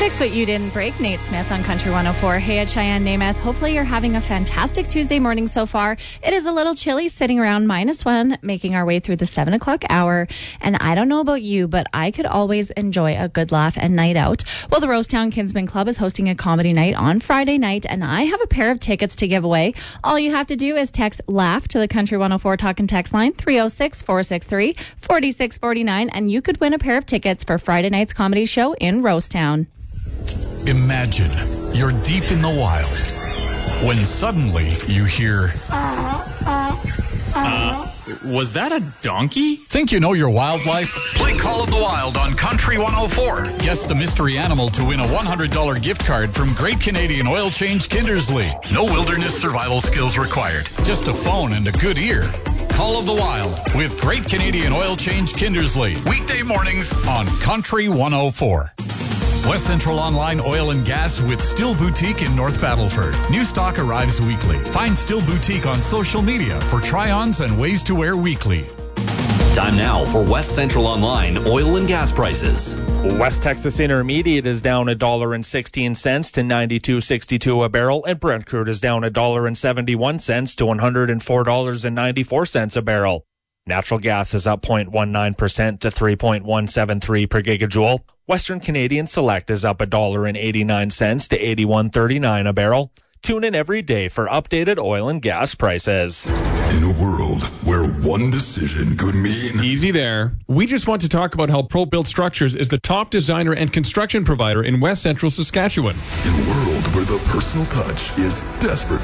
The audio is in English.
Fix what you didn't break. Nate Smith on Country 104. Hey, it's Cheyenne Namath. Hopefully you're having a fantastic Tuesday morning so far. It is a little chilly, sitting around -1, making our way through the 7 o'clock hour. And I don't know about you, but I could always enjoy a good laugh and night out. Well, the Rosetown Kinsman Club is hosting a comedy night on Friday night, and I have a pair of tickets to give away. All you have to do is text LAUGH to the Country 104 talk and text line 306-463-4649, and you could win a pair of tickets for Friday night's comedy show in Rosetown. Imagine you're deep in the wild when suddenly you hear, was that a donkey? Think you know your wildlife? Play Call of the Wild on Country 104. Guess the mystery animal to win a $100 gift card from Great Canadian Oil Change Kindersley. No wilderness survival skills required. Just a phone and a good ear. Call of the Wild with Great Canadian Oil Change Kindersley. Weekday mornings on Country 104. West Central Online Oil and Gas with Still Boutique in North Battleford. New stock arrives weekly. Find Still Boutique on social media for try-ons and ways to wear weekly. Time now for West Central Online Oil and Gas prices. West Texas Intermediate is down $1.16 to $92.62 a barrel, and Brent crude is down $1.71 to $104.94 a barrel. Natural gas is up 0.19% to 3.173 per gigajoule. Western Canadian Select is up $1.89 to $81.39 a barrel. Tune in every day for updated oil and gas prices. In a world where one decision could mean... Easy there. We just want to talk about how ProBuilt Structures is the top designer and construction provider in West Central Saskatchewan. In a world where the personal touch is desperately